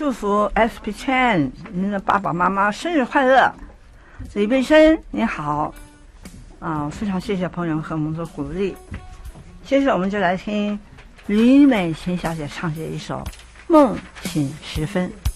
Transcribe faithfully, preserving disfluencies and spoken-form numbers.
祝福 S P Chan 您的爸爸妈妈生日快乐。李贝生你好，啊，非常谢谢朋友和我们的鼓励。接着我们就来听吕美琴小姐唱的一首《梦醒时分》。